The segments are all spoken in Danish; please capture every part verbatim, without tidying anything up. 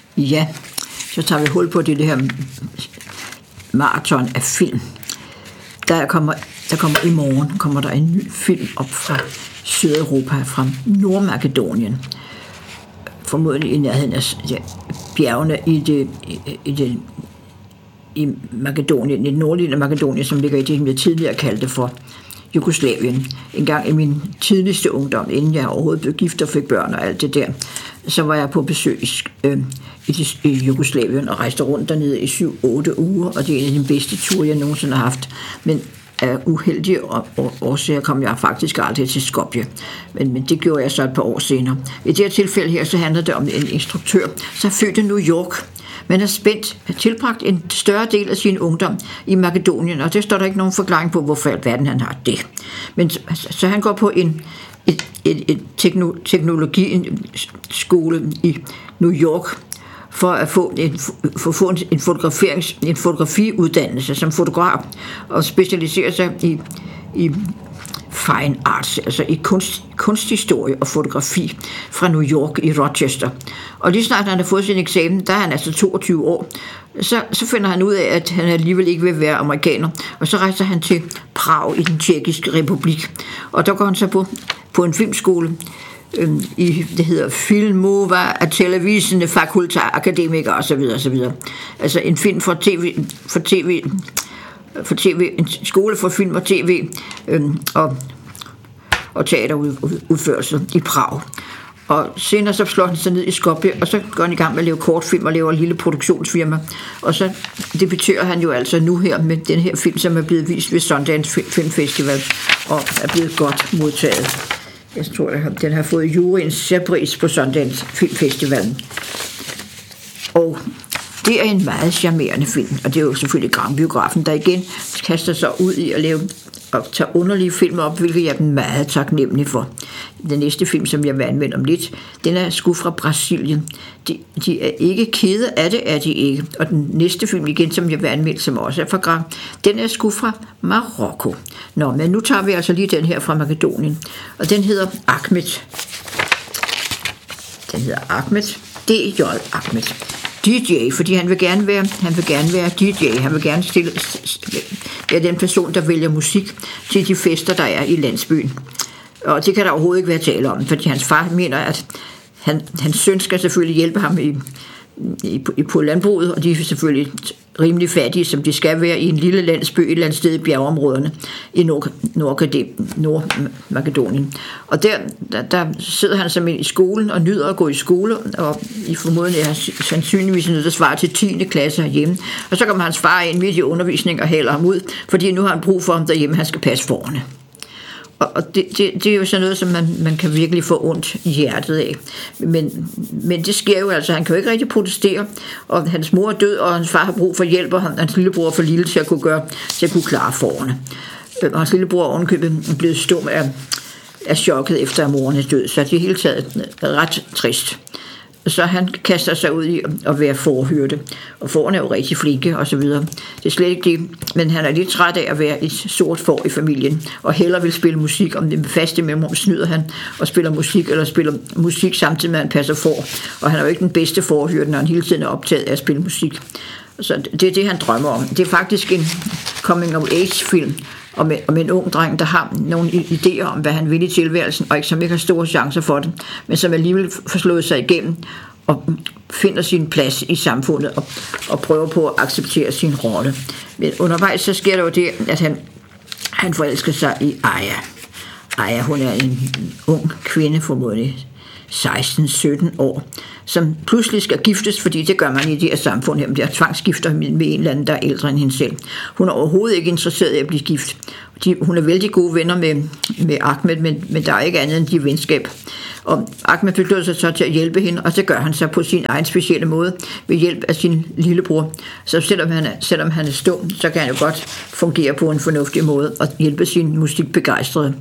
Ja, så tager vi hul på det, det her maraton af film. Der kommer, der kommer i morgen kommer der en ny film op fra Sydeuropa, fra Nordmakedonien. Formodentlig i nærheden af ja, bjergene i det, i, i det i Makedonien, i det nordlige Makedonien, som ligger i det, som jeg tidligere kaldte for Jugoslavien. En gang i min tidligste ungdom, inden jeg overhovedet blev gift og fik børn og alt det der, så var jeg på besøg øh, i, i Jugoslavien og rejste rundt dernede i syv otte uger, og det er en af de bedste ture, jeg nogensinde har haft. Men af uheldige årsager kom jeg faktisk aldrig til Skopje. Men, men det gjorde jeg så et par år senere. I det her tilfælde her, så handler det om en instruktør, så er født i New York, men er spændt, har tilbragt en større del af sin ungdom i Makedonien, og det står der ikke nogen forklaring på, hvorfor i verden han har det. Men så, så han går på en et, et, et tekno, teknologiskole i New York, for at få en, for at få en, fotograferings, en fotografiuddannelse som fotograf, og specialisere sig i, i fine arts, altså i kunst, kunsthistorie og fotografi fra New York i Rochester. Og lige snart han har fået sin eksamen, der er han altså toogtyve år, så, så finder han ud af, at han alligevel ikke vil være amerikaner, og så rejser han til Prag i den tjekkiske republik, og der går han så på, på en filmskole, i, det hedder Filmova af Televisende Fakulta Akademiker og så videre og så videre. Altså en film for tv, for tv, for tv, en skole for film og tv øhm, og, og teaterudførelse i Prag. Og senere så slår han sig ned i Skopje, og så går han i gang med at lave kortfilm og laver en lille produktionsfirma. Og så debuterer han jo altså nu her med den her film, som er blevet vist ved Sundance Film Festival og er blevet godt modtaget. Jeg tror, at den har fået juryens særpris på Sundance Filmfestivalen. Og det er en meget charmerende film, og det er jo selvfølgelig Grand-biografen, der igen kaster sig ud i at lave og tage underlige film op, hvilket jeg er meget taknemmelig for. Den næste film, som jeg vil anvende om lidt, den er sgu fra Brasilien. De, de er ikke kede af det, er de ikke. Og den næste film igen, som jeg vil anvende, som også er fra Grand, den er sgu fra Marokko. Nå, men nu tager vi altså lige den her fra Makedonien, og den hedder Ahmed. Den hedder Ahmed. D J Ahmed. D J, fordi han vil gerne være, han vil gerne være D J. Han vil gerne stille, være den person, der vælger musik til de fester, der er i landsbyen. Og det kan der overhovedet ikke være tale om, fordi hans far mener, at han, hans søn skal selvfølgelig hjælpe ham i, i, i, på landbruget, og de er selvfølgelig rimelig fattige, som de skal være i en lille landsby et eller andet sted i bjergeområderne i Nord-Makedonien. Nord- og der, der, der sidder han simpelthen i skolen og nyder at gå i skole, og i formodentlig er han sandsynligvis nødt til at svare til tiende klasse herhjemme. Og så kommer hans far ind midt i undervisning og hælder ham ud, fordi nu har han brug for ham derhjemme, han skal passe forne. Og det, det, det er jo sådan noget, som man, man kan virkelig få ondt i hjertet af. Men, men det sker jo altså. Han kan jo ikke rigtig protestere. Og hans mor er død, og hans far har brug for hjælp, og hans lillebror er for lille til at kunne, gøre, til at kunne klare forne. Og hans lillebror er ovenkøbet blevet stum af, af chokket efter, at moren er død. Så det er hele taget ret trist. Så han kaster sig ud i at være forhyrte. Og forerne er jo rigtig flinke og så videre. Det er slet ikke det, men han er lidt træt af at være et sort får i familien, og hellere vil spille musik. Om det faste mellemrum snyder han og spiller musik, eller spiller musik samtidig med, at han passer får. Og han er jo ikke den bedste forhyrte, når han hele tiden er optaget af at spille musik. Så det er det, han drømmer om. Det er faktisk en coming-of-age-film, om en, om en ung dreng, der har nogle idéer om, hvad han vil i tilværelsen, og ikke, som ikke har store chancer for det, men som alligevel får slået sig igennem og finder sin plads i samfundet og, og prøver på at acceptere sin rolle. Men undervejs så sker der jo det, at han, han forelsker sig i Aya. Aya, hun er en ung kvinde, formodentlig seksten sytten år, som pludselig skal giftes, fordi det gør man i det her samfund her, der tvangsgifter med en eller anden, der er ældre end hende selv. Hun er overhovedet ikke interesseret i at blive gift. De, hun er vældig gode venner med, med Ahmed, men, men der er ikke andet end de venskab. Og Ahmed beslutter sig så til at hjælpe hende, og så gør han så på sin egen specielle måde ved hjælp af sin lillebror. Så selvom han er, selvom han er stum, så kan han jo godt fungere på en fornuftig måde og hjælpe sin musikbegejstrede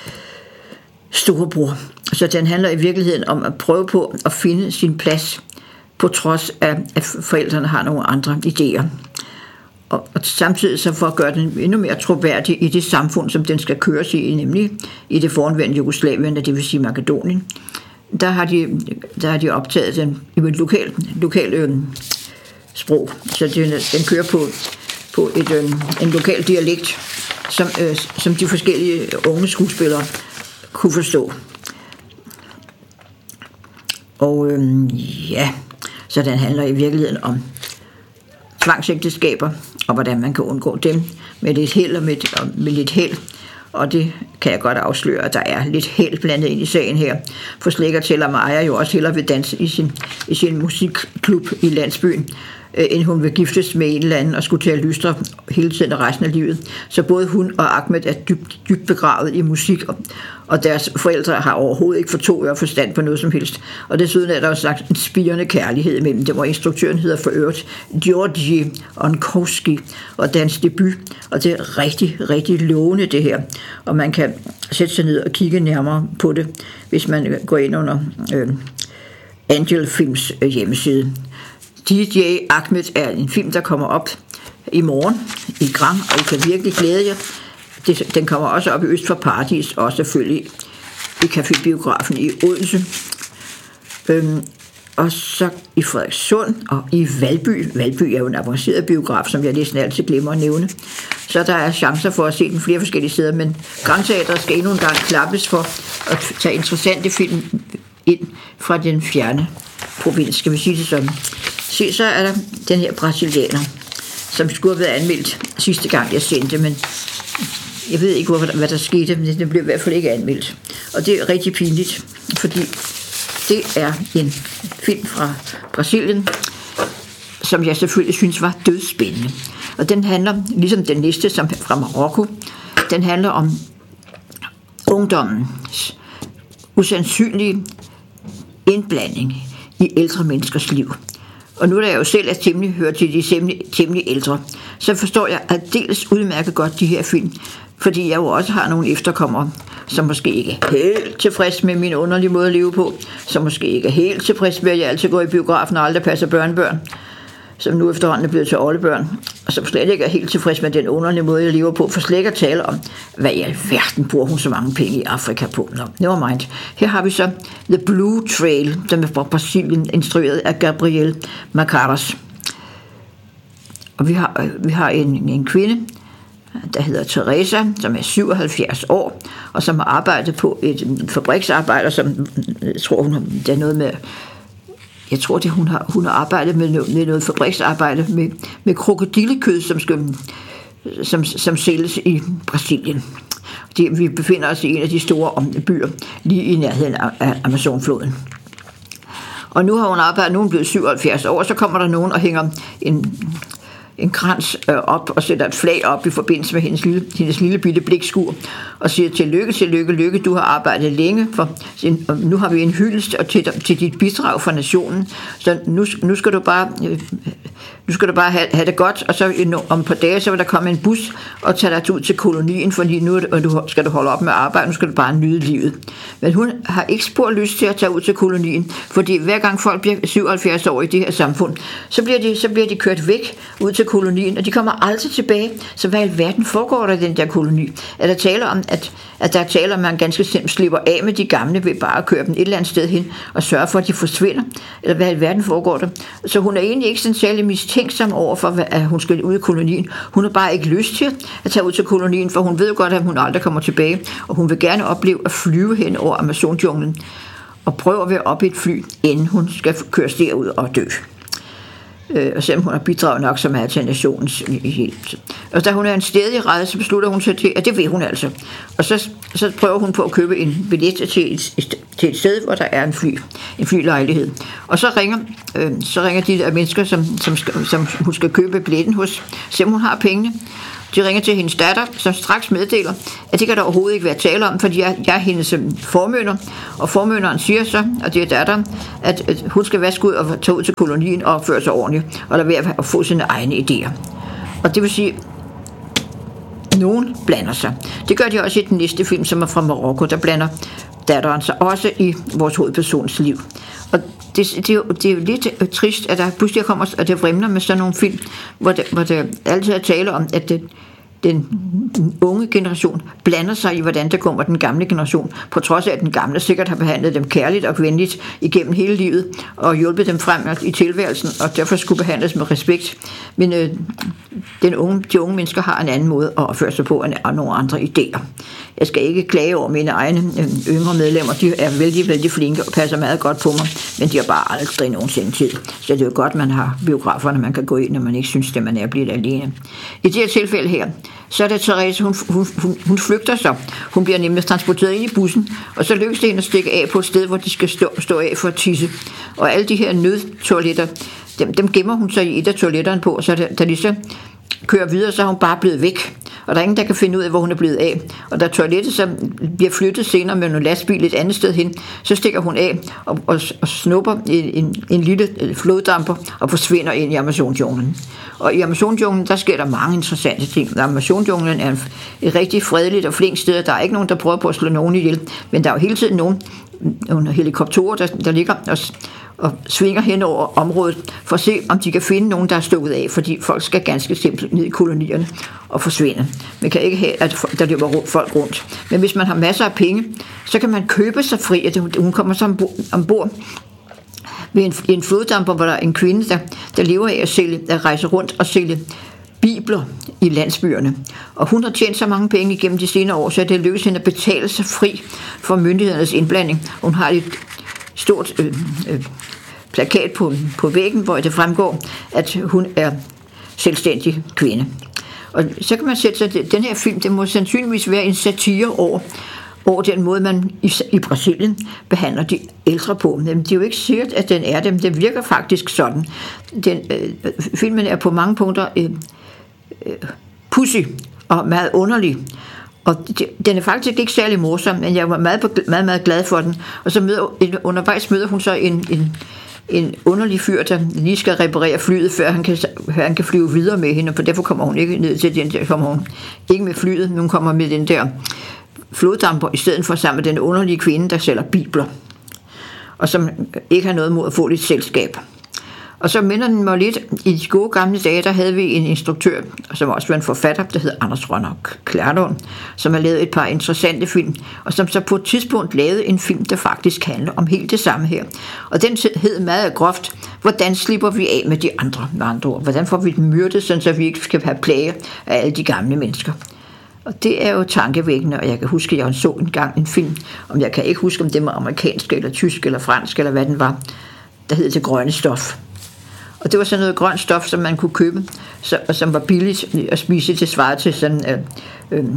storebror. Så den handler i virkeligheden om at prøve på at finde sin plads, på trods af, at forældrene har nogle andre idéer. Og, og samtidig så for at gøre den endnu mere troværdig i det samfund, som den skal køres i, nemlig i det foranværende Jugoslavien, det vil sige Makedonien, der har de, der har de optaget den i et lokal, lokal øh, sprog. Så den, den kører på, på et, øh, en lokal dialekt, som, øh, som de forskellige unge skuespillere kunne forstå. Og øh, ja, så den handler i virkeligheden om tvangsægteskaber, og hvordan man kan undgå dem med lidt held og med, og med lidt held. Og det kan jeg godt afsløre, at der er lidt held blandet ind i sagen her. For Slækker tæller Maja jo også hellere vil danse i sin, i sin musikklub i landsbyen, øh, end hun vil giftes med en eller anden og skulle til at lystre hele tiden og resten af livet. Så både hun og Ahmed er dybt, dybt begravet i musik, og, og deres forældre har overhovedet ikke for to øre forstand på noget som helst. Og desuden er der jo slags en spirende kærlighed imellem dem, og instruktøren hedder for øvrigt Georgi Onkowski, og deres debut, og det er rigtig, rigtig lovende det her. Og man kan sætte sig ned og kigge nærmere på det, hvis man går ind under øh, Angel Films øh, hjemmeside. D J Ahmed er en film, der kommer op i morgen i Grand, og I kan virkelig glæde jer. Det, den kommer også op i Øst for Paradis, og selvfølgelig i Café-biografen i Odense. Øhm, og så i Frederikssund og i Valby. Valby er jo en avanceret biograf, som jeg næsten altid glemmer at nævne. Så der er chancer for at se den flere forskellige steder, men Grand Teatret skal endnu en gang klappes for at tage interessante film ind fra den fjerne provins, skal vi sige det sådan. Se, så er der den her brasilianer, som skulle have været anmeldt sidste gang, jeg sendte, men jeg ved ikke, hvad der skete, men den blev i hvert fald ikke anmeldt. Og det er rigtig pinligt, fordi det er en film fra Brasilien, som jeg selvfølgelig synes var dødspændende. Og den handler, ligesom den næste, som fra Marokko, den handler om ungdommens usandsynlige indblanding i ældre menneskers liv. Og nu da jeg jo selv er temmelig hørt til de temmelig, temmelig ældre, så forstår jeg aldeles udmærket godt de her film, fordi jeg jo også har nogle efterkommere, som måske ikke er helt tilfreds med min underlige måde at leve på, som måske ikke er helt tilfreds med, at jeg altid går i biografen og aldrig passer børnebørn, som nu efterhånden er blevet til oldebørn, og som slet ikke er helt tilfreds med den underlige måde, jeg lever på, for slet ikke at tale om, hvad i alverden bruger hun så mange penge i Afrika på. Nå, never mind. Her har vi så The Blue Trail, som er fra Brasilien, instrueret af Gabriel Macaras. Og vi har, vi har en, en kvinde, der hedder Teresa, som er syvoghalvfjerds år, og som har arbejdet på et fabriksarbejde, som jeg tror, hun har, det er noget med Jeg tror, det hun har, hun har arbejdet med noget, med noget fabriksarbejde med, med krokodillekød, som, skal, som, som sælges i Brasilien. Det, vi befinder os i en af de store byer, lige i nærheden af Amazonfloden. Og nu har hun arbejdet, nu er hun blevet syvoghalvfjerds år, og så kommer der nogen og hænger en, en krans øh, op og sætter et flag op i forbindelse med hendes lille, hendes lille bitte blikskur og siger tillykke, tillykke, lykke, du har arbejdet længe, for nu har vi en hyldest til, til dit bidrag for nationen, så nu, nu skal du bare øh, nu skal du bare have, have det godt, og så om et par dage, så vil der komme en bus og tage dig ud til kolonien, fordi nu du, skal du holde op med arbejde, nu skal du bare nyde livet. Men hun har ikke spor lyst til at tage ud til kolonien, fordi hver gang folk bliver syvoghalvfjerds år i det her samfund, så bliver de, så bliver de kørt væk ud til kolonien, og de kommer aldrig tilbage. Så hvad i verden foregår der i den der koloni? Er der tale om, at, at der er tale om, at man ganske simpelthen slipper af med de gamle ved bare at køre dem et eller andet sted hen og sørge for, at de forsvinder? Eller hvad i verden foregår der? Så hun er egentlig ikke sådan særlig mistænksom over for, at hun skal ud i kolonien. Hun har bare ikke lyst til at tage ud til kolonien, for hun ved godt, at hun aldrig kommer tilbage, og hun vil gerne opleve at flyve hen over Amazonjunglen og prøve at være oppe i et fly, inden hun skal køres derud og dø. Øh, og selvom hun har bidraget nok så meget til nationens hjælp. Og da hun er en stedig rejse, så beslutter hun sig til, at det vil hun altså. Og så, så prøver hun på at købe en billet til et, til et sted, hvor der er en fly, en flylejlighed. Og så ringer, øh, så ringer de der mennesker, som, som, skal, som hun skal købe billetten hos, selvom hun har pengene. De ringer til hendes datter, som straks meddeler, at det kan der overhovedet ikke være tale om, fordi jeg, jeg er hendes formønder, og formønderen siger så, og det er datteren, at, at hun skal vaske ud og tage ud til kolonien og opføre sig ordentligt, og lade være at få sine egne idéer. Og det vil sige, nogen blander sig. Det gør de også i den næste film, som er fra Marokko, der blander datteren sig også i vores hovedpersons liv. Og det, det, er jo, det er jo lidt trist, at der pludselig kommer, at det vrimler med sådan nogle film, hvor det, hvor det altid er tale om, at det, den unge generation blander sig i, hvordan det går med den gamle generation, på trods af, at den gamle sikkert har behandlet dem kærligt og venligt igennem hele livet, og hjulpet dem frem i tilværelsen, og derfor skulle behandles med respekt. Men øh, den unge, de unge mennesker har en anden måde at opføre sig på, end nogle andre idéer. Jeg skal ikke klage over mine egne øh, yngre medlemmer, de er vældig, vældig flinke og passer meget godt på mig, men de har bare aldrig nogensinde tid. Så det er jo godt, man har biograferne, man kan gå ind, når man ikke synes, at man er blevet alene. I det her tilfælde her, så er det Therese, hun, hun, hun, hun flygter så. Hun bliver nemlig transporteret ind i bussen, og så lykkes det hende at stikke af på et sted, hvor de skal stå, stå af for at tisse. Og alle de her nødtoiletter, dem, dem gemmer hun så i et af toiletterne på, så da, da de så kører videre, så er hun bare blevet væk. Og der er ingen, der kan finde ud af, hvor hun er blevet af. Og da toilettet så bliver flyttet senere med en lastbil et andet sted hen, så stikker hun af og, og, og snupper en, en, en lille floddamper og forsvinder ind i Amazonjunglen. Og i Amazonjunglen, der sker der mange interessante ting. Amazonjunglen er et rigtig fredeligt og flink sted. Der er ikke nogen, der prøver på at slå nogen ihjel, men der er jo hele tiden nogen, nogle helikopterer, der, der ligger og og svinger hen over området for at se, om de kan finde nogen, der er stukket af, fordi folk skal ganske simpelt ned i kolonierne og forsvinde. Man kan ikke have, at der løber folk rundt. Men hvis man har masser af penge, så kan man købe sig fri. Hun kommer så ombord ved en, en floddamper, hvor der er en kvinde, der, der lever af at, sælge, at rejse rundt og sælge bibler i landsbyerne. Og hun har tjent så mange penge igennem de senere år, så det lykkes hende at betale sig fri for myndighedernes indblanding. Hun har et stort øh, øh, plakat på, på væggen, hvor det fremgår, at hun er selvstændig kvinde. Og så kan man sætte sig, den her film, det må sandsynligvis være en satire over, over den måde, man i, i Brasilien behandler de ældre på. Men det er jo ikke sikkert, at den er dem. Det virker faktisk sådan. Den, øh, filmen er på mange punkter øh, øh, pussy og meget underlig. Og den er faktisk ikke særlig morsom, men jeg var meget, meget, meget glad for den. Og så møder, undervejs møder hun så en, en, en underlig fyr, der lige skal reparere flyet, før han kan, han kan flyve videre med hende, for derfor kommer hun ikke ned til den der, kommer hun ikke med flyet, men hun kommer med den der floddamper, i stedet for sammen med den underlige kvinde, der sælger bibler, og som ikke har noget mod at få lidt selskab. Og så minder den mig lidt, i de gode gamle dage, der havde vi en instruktør, som også var en forfatter, der hed Anders Rønner Klærlund, som har lavet et par interessante film, og som så på et tidspunkt lavede en film, der faktisk handler om helt det samme her. Og den hed meget groft, hvordan slipper vi af med de andre, med andre ord? Hvordan får vi dem myrdet, så vi ikke skal have plage af alle de gamle mennesker? Og det er jo tankevækkende, og jeg kan huske, at jeg så engang en film, om jeg kan ikke huske, om det var amerikansk, eller tysk, eller fransk, eller hvad den var, der hed Det grønne stof. Og det var sådan noget grønt stof, som man kunne købe, så, og som var billigt at spise til svaret til sådan øh, øh,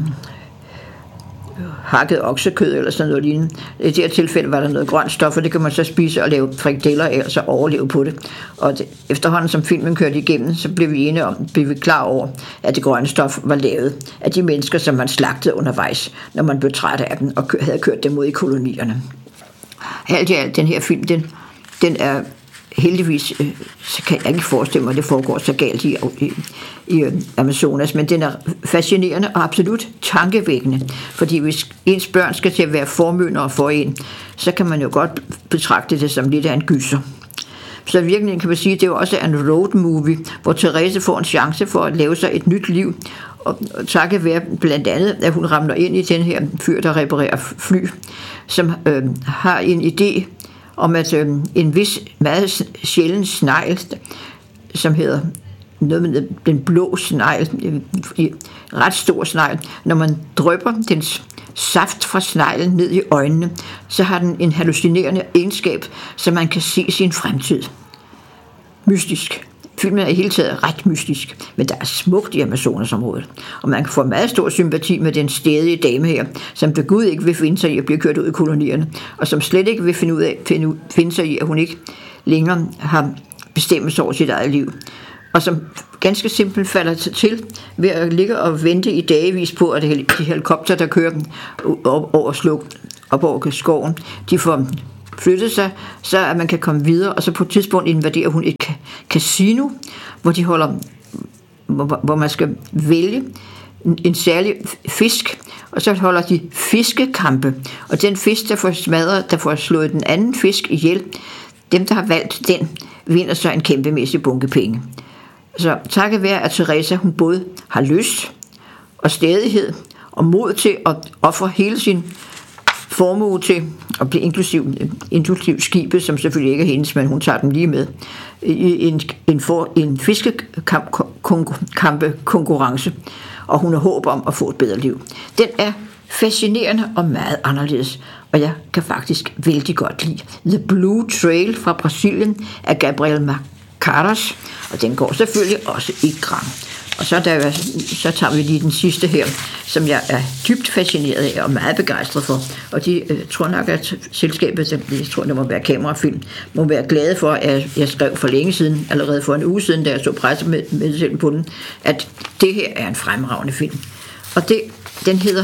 hakket oksekød eller sådan noget lignende. I det her tilfælde var der noget grønt stof, og det kan man så spise og lave frikadeller af, og så overleve på det. Og det, efterhånden som filmen kørte igennem, så blev vi enige om, blev vi klar over, at det grønne stof var lavet af de mennesker, som man slagtede undervejs, når man blev træt af dem og havde kørt dem ud i kolonierne. Alt i alt, den her film, den, den er heldigvis, så kan jeg ikke forestille mig, at det foregår så galt i, i, i Amazonas, men den er fascinerende og absolut tankevækkende, fordi hvis ens børn skal til at være formyndere for en, så kan man jo godt betragte det som lidt af en gyser. Så virkelig kan man sige, at det er jo også en road movie, hvor Therese får en chance for at lave sig et nyt liv, og, og takket være blandt andet, at hun ramler ind i den her fyr, der reparerer fly, som øh, har en idé om, at øh, en vis meget sjælden snegl, som hedder noget med den blå snegl, øh, ret stor snegl, når man drypper dens saft fra sneglen ned i øjnene, så har den en hallucinerende egenskab, så man kan se sin fremtid. Mystisk. Filmen er i hele taget ret mystisk, men der er smukt i Amazonasområdet, og man kan få meget stor sympati med den stædige dame her, som ved Gud ikke vil finde sig i at blive kørt ud i kolonierne, og som slet ikke vil finde, ud af, finde, finde sig i, at hun ikke længere har bestemmelse over sit eget liv, og som ganske simpelt falder til ved at ligge og vente i dagevis på, at de helikopter, der kører op over, sluk, op over skoven, de får flyttet sig, så at man kan komme videre, og så på et tidspunkt invaderer hun et casino, hvor de holder, hvor, hvor man skal vælge en, en særlig fisk, og så holder de fiskekampe, og den fisk, der får smadret, der får slået den anden fisk ihjel, dem, der har valgt den, vinder så en kæmpemæssig bunke penge. Så takket være, at Therese, hun både har lyst og stædighed og mod til at ofre hele sin formue til at blive inklusiv, inklusiv skibet, som selvfølgelig ikke er hendes, men hun tager den lige med, i en, en, for, en fiskekampe-konkurrence, og hun har håb om at få et bedre liv. Den er fascinerende og meget anderledes, og jeg kan faktisk vældig godt lide The Blue Trail fra Brasilien af Gabriel Macaras, og den går selvfølgelig også i gram. Og så, der, så tager vi lige den sidste her, som jeg er dybt fascineret af og meget begejstret for. Og de øh, tror nok, at selskabet, jeg tror, det må være kamerafilm, må være glade for, at jeg skrev for længe siden, allerede for en uge siden, da jeg så pressemeddelelsen på den, at det her er en fremragende film. Og det, den hedder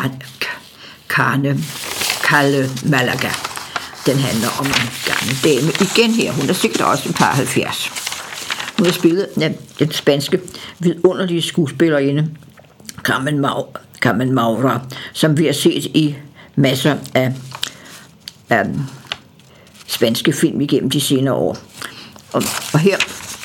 Carne, Carne Malaga. Den handler om en gammel dame. Igen her, hun er sikkert også et par halvfjerds. Hun har spillet ja, den spanske vidunderlige skuespillerinde Carmen, Maura, Carmen Maura, som vi har set i masser af, af spanske film igennem de senere år. Og, og her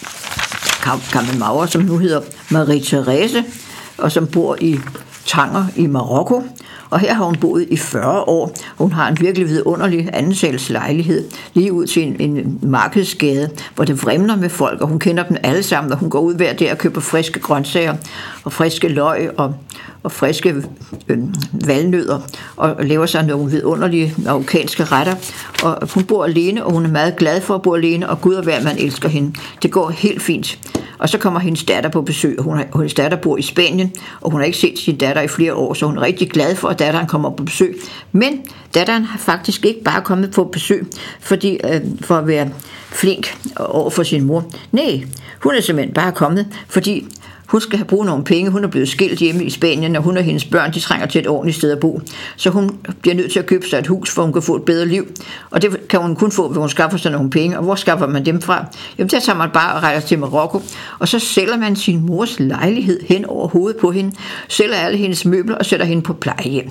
Carmen Maura, som nu hedder Marie-Therese, og som bor i Tanger i Marokko. Og her har hun boet i fyrre år. Hun har en virkelig vidunderlig andensals lejlighed lige ud til en, en markedsgade, hvor det vrimler med folk, og hun kender dem alle sammen, og hun går ud hver der og køber friske grøntsager og friske løg og, og friske øh, valnødder og laver sig nogle vidunderlige marokkanske retter. Og hun bor alene, og hun er meget glad for at bo alene, og Gud og hver mand elsker hende. Det går helt fint. Og så kommer hendes datter på besøg. Hun har, hendes datter bor i Spanien, og hun har ikke set sin datter i flere år, så hun er rigtig glad for, at datteren kommer på besøg. Men datteren har faktisk ikke bare kommet på besøg fordi, øh, for at være flink over for sin mor. Nej, hun er simpelthen bare kommet, fordi hun skal have brugt nogle penge. Hun er blevet skilt hjemme i Spanien, og hun og hendes børn, de trænger til et ordentligt sted at bo. Så hun bliver nødt til at købe sig et hus, for hun kan få et bedre liv. Og det kan hun kun få, hvis hun skaffer sig nogle penge. Og hvor skaffer man dem fra? Jamen, der tager man bare og rejser til Marokko, og så sælger man sin mors lejlighed hen over hovedet på hende, sælger alle hendes møbler og sætter hende på plejehjem.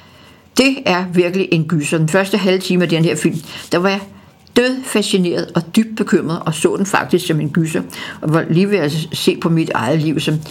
Det er virkelig en gyser. Den første halve time af den her film, der var jeg død fascineret og dybt bekymret, og så den faktisk som en gyser, og var lige ved at se på mit eget liv, som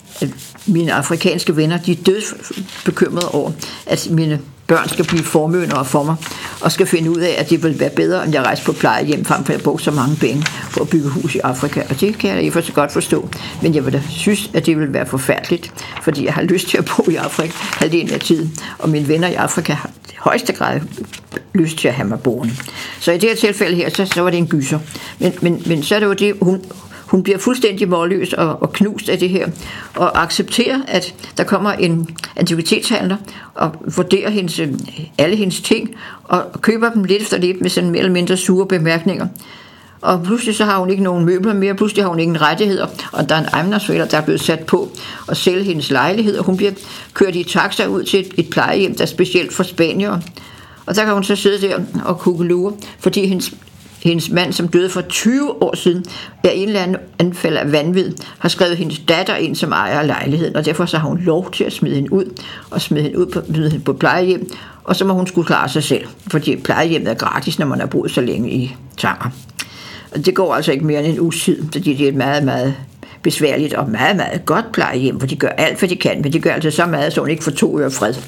mine afrikanske venner, de er død bekymrede over, at mine børn skal blive formøndere for mig, og skal finde ud af, at det vil være bedre, end jeg rejser på plejehjem, frem for at bruge så mange penge på at bygge hus i Afrika. Og det kan jeg ikke så godt forstå. Men jeg vil da synes, at det vil være forfærdeligt, fordi jeg har lyst til at bo i Afrika halvdelen af tiden, og mine venner i Afrika har i højeste grad lyst til at have mig boende. Så i det her tilfælde her, så, så var det en gyser. Men, men, men så er det jo det, hun... Hun bliver fuldstændig målløs og, og knust af det her, og accepterer, at der kommer en antikvitetshandler og vurderer hendes, alle hendes ting, og køber dem lidt efter lidt med sådan mere eller mindre sure bemærkninger. Og pludselig så har hun ikke nogen møbler mere, pludselig har hun ingen rettigheder, og der er en ejendomsmægler, der er blevet sat på at sælge hendes lejlighed, og hun bliver kørt i taxa ud til et, et plejehjem, der er specielt for spaniere. Og der kan hun så sidde der og kukkelure, fordi hendes Hendes mand, som døde for tyve år siden, af en eller anden anfald af vanvid, har skrevet hendes datter ind som ejer af lejligheden, og derfor så har hun lov til at smide hende ud, og smide hende ud på, hende på plejehjem, og så må hun skulle klare sig selv, fordi plejehjemmet er gratis, når man har boet så længe i Tanger. Og det går altså ikke mere end en uges tid, fordi det er et meget, meget besværligt og meget, meget godt plejehjem, hvor de gør alt, hvad de kan, men de gør altså så meget, så hun ikke får to øre fred.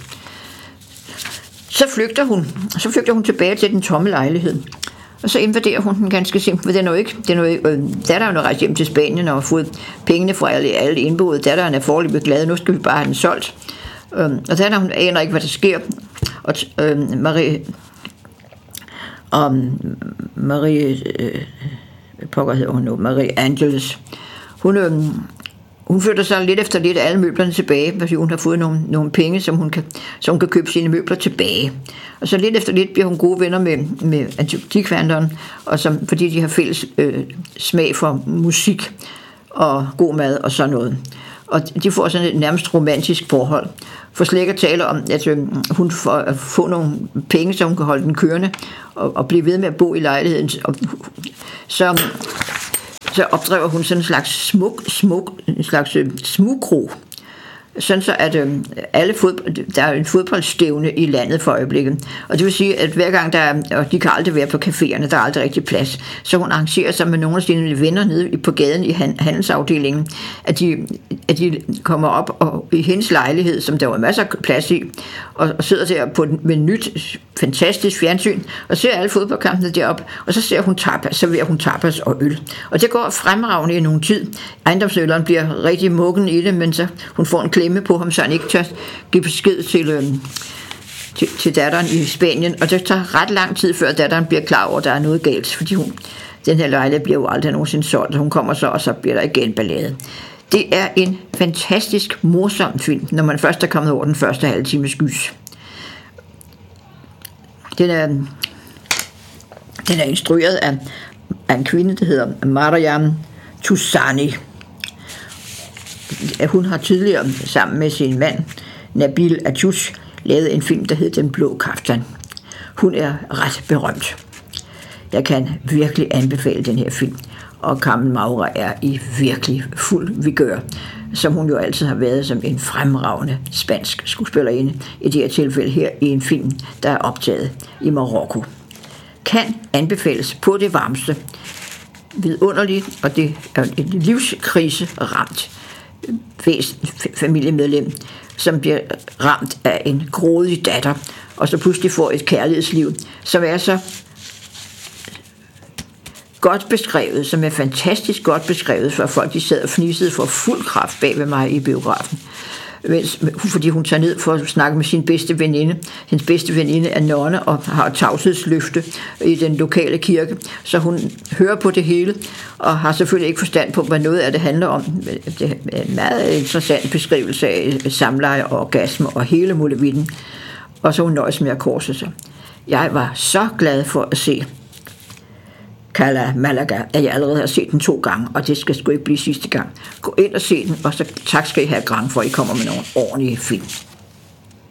Så flygter hun, så flygter hun tilbage til den tomme lejlighed. Og så invaderer hun den ganske simpelt, for den er jo ikke, den er jo ikke, øh, datteren er rejst hjem til Spanien og har fået pengene fra alle, alle indboede. Datteren er foreløbig glad, nu skal vi bare have den solgt. Øh, og datteren, hun aner ikke, hvad der sker. Og øh, Marie, og Marie, øh, pokker hedder hun nu, Marie Angeles, hun, øh, hun flytter sig lidt efter lidt alle møblerne tilbage, fordi hun har fået nogle, nogle penge, som hun, kan, som hun kan købe sine møbler tilbage. Og så lidt efter lidt bliver hun gode venner med, med antikvanderen, og som, fordi de har fælles øh, smag for musik og god mad og sådan noget. Og de får sådan et nærmest romantisk forhold. For slet ikke at tale om, at øh, hun får at få nogle penge, så hun kan holde den kørende og, og blive ved med at bo i lejligheden. Og, så... så opdriver hun sådan en slags smuk, smuk, en slags smugkro, sådan så at øh, alle fodbold, der er en fodboldstævne i landet for øjeblikket, og det vil sige, at hver gang der er, og de kan aldrig være på caféerne, der er aldrig rigtig plads, så hun arrangerer sig med nogle af sine venner nede på gaden i handelsafdelingen, at de, at de kommer op og, i hendes lejlighed, som der var masser af plads i, og, og sidder der på med nyt, fantastisk fjernsyn, og ser alle fodboldkampene derop, og så ser hun tapas, serverer hun tapas og øl. Og det går fremragende i nogen tid. Ejendomsøleren bliver rigtig muggen i det, men så hun får en klemme på ham, så han ikke tør give besked til, øh, til, til datteren i Spanien. Og det tager ret lang tid, før datteren bliver klar over, at der er noget galt, fordi hun, den her lejlighed bliver jo aldrig nogensinde solgt, og hun kommer så, og så bliver der igen ballade. Det er en fantastisk morsom film, når man først er kommet over den første halve times gys. Den er, den er instrueret af, af en kvinde, der hedder Mariam Toussani. Hun har tidligere sammen med sin mand Nabil Atoush lavet en film, der hedder Den Blå Kaftan. Hun er ret berømt. Jeg kan virkelig anbefale den her film. Og Carmen Maura er i virkelig fuld vigør, som hun jo altid har været som en fremragende spansk skuespillerinde, i det her tilfælde her i en film, der er optaget i Marokko. Kan anbefales på det varmeste. Vidunderligt, og det er en livskrise ramt familiemedlem, som bliver ramt af en grådig datter, og så pludselig får et kærlighedsliv, som er så godt beskrevet, som er fantastisk godt beskrevet, for folk de sad og fnisede for fuld kraft bag ved mig i biografen. Fordi hun tager ned for at snakke med sin bedste veninde. Hendes bedste veninde er nonne og har tavshedsløfte i den lokale kirke, så hun hører på det hele og har selvfølgelig ikke forstand på, hvad noget af det handler om. Det er en meget interessant beskrivelse af samleje og orgasme og hele muligheden. Og så hun nøjes med at korse sig. Jeg var så glad for at se Cala Malaga, at jeg allerede har set den to gange, og det skal sgu ikke blive sidste gang. Gå ind og se den, og så tak skal I have Grand for, at I kommer med nogle ordentlige film.